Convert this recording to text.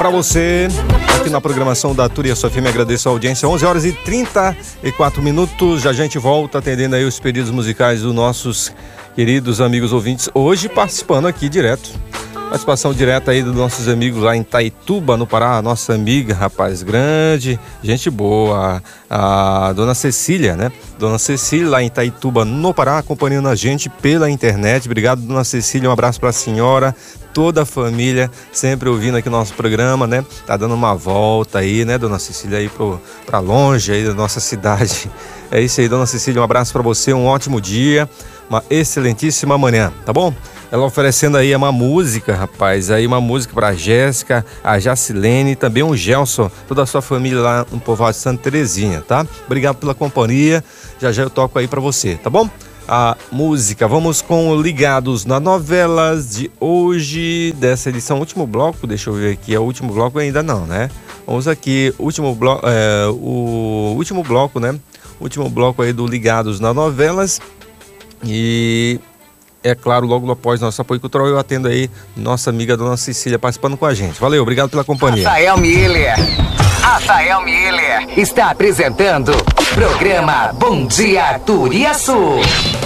para você aqui na programação da Turiaçu FM. Agradeço a audiência. 11h34. Já a gente volta atendendo aí os pedidos musicais dos nossos queridos amigos ouvintes. Hoje participando aqui direto. Participação direta aí dos nossos amigos lá em Itaituba, no Pará. A nossa amiga, rapaz, grande, gente boa, a dona Cecília, né? Dona Cecília lá em Itaituba, no Pará, acompanhando a gente pela internet. Obrigado, dona Cecília, um abraço para a senhora, toda a família, sempre ouvindo aqui o nosso programa, né? Tá dando uma volta aí, né, dona Cecília, aí pra longe aí da nossa cidade. É isso aí, dona Cecília, um abraço para você, um ótimo dia, uma excelentíssima manhã, tá bom? Ela oferecendo aí uma música, rapaz, aí uma música pra Jéssica, a Jacilene, também o Gelson, toda a sua família lá no povoado de Santa Terezinha, tá? Obrigado pela companhia, já eu toco aí pra você, tá bom? A música, vamos com Ligados na Novelas de hoje, dessa edição, último bloco, deixa eu ver aqui, é o último bloco ainda não, né? Vamos aqui, o último bloco, né? Último bloco aí do Ligados na Novelas e... É claro, logo após nosso apoio cultural, eu atendo aí nossa amiga dona Cecília participando com a gente. Valeu, obrigado pela companhia. Rafael Miller está apresentando programa Bom Dia Turiaçu.